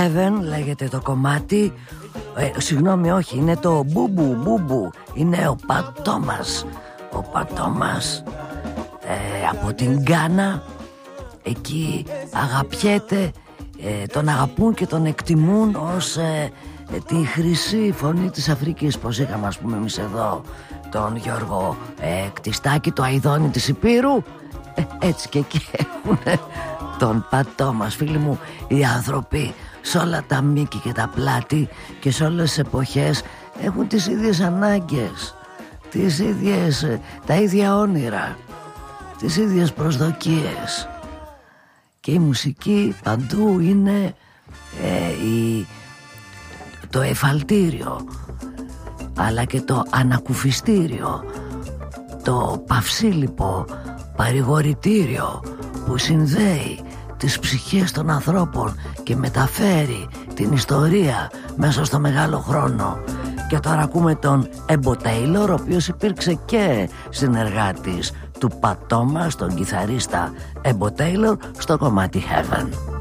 Heaven λέγεται το κομμάτι. Συγγνώμη, όχι, είναι το Μπούμπου. Είναι ο Πατ Τόμας. Ο Πατ Τόμας από την Γκάνα. Εκεί αγαπιέται, τον αγαπούν και τον εκτιμούν ως τη χρυσή φωνή της Αφρικής. Πως είχαμε, ας πούμε, εμείς εδώ τον Γιώργο Κτιστάκη, το αηδόνι της Υπήρου. Έτσι και εκεί έχουν τον Πατ Τόμας. Φίλοι μου, οι άνθρωποι σε όλα τα μήκη και τα πλάτη και σε όλες τις εποχές έχουν τις ίδιες ανάγκες, τις ίδιες, τα ίδια όνειρα, τις ίδιες προσδοκίες. Και η μουσική παντού είναι το εφαλτήριο, αλλά και το ανακουφιστήριο, το παυσίλιπο παρηγορητήριο που συνδέει τις ψυχές των ανθρώπων και μεταφέρει την ιστορία μέσα στο μεγάλο χρόνο. Και τώρα ακούμε τον Έμπο Τέιλορ, ο οποίος υπήρξε και συνεργάτης του Πατ Τόμας, τον κιθαρίστα Έμπο Τέιλορ, στο κομμάτι Heaven.